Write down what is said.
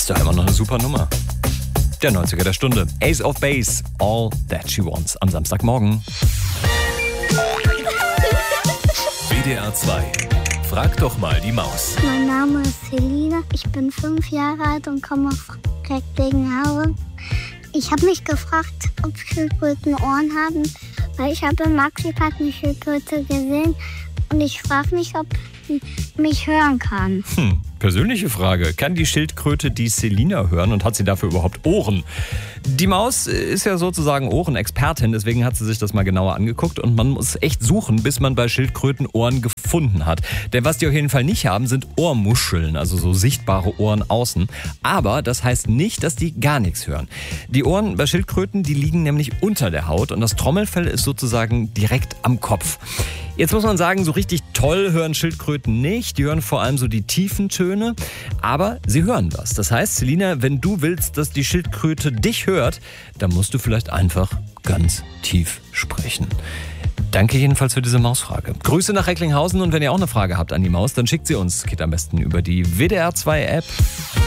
Ist doch immer noch eine super Nummer. Der 90er der Stunde. Ace of Base, All That She Wants am Samstagmorgen. WDR 2. Frag doch mal die Maus. Mein Name ist Selina, ich bin 5 Jahre alt und komme aus Recklinghausen. Ich habe mich gefragt, ob Schildkröten Ohren haben, weil ich habe im Maxi-Park eine Schildkröte gesehen und ich frage mich, ob sie mich hören kann. Persönliche Frage. Kann die Schildkröte die Selina hören und hat sie dafür überhaupt Ohren? Die Maus ist ja sozusagen Ohrenexpertin, deswegen hat sie sich das mal genauer angeguckt und man muss echt suchen, bis man bei Schildkröten Ohren gefunden hat. Denn was die auf jeden Fall nicht haben, sind Ohrmuscheln, also so sichtbare Ohren außen. Aber das heißt nicht, dass die gar nichts hören. Die Ohren bei Schildkröten, die liegen nämlich unter der Haut und das Trommelfell ist sozusagen direkt am Kopf. Jetzt muss man sagen, so richtig toll hören Schildkröten nicht. Die hören vor allem so die tiefen Töne, aber sie hören was. Das heißt, Selina, wenn du willst, dass die Schildkröte dich hört, dann musst du vielleicht einfach ganz tief sprechen. Danke jedenfalls für diese Mausfrage. Grüße nach Recklinghausen und wenn ihr auch eine Frage habt an die Maus, dann schickt sie uns. Geht am besten über die WDR 2 App.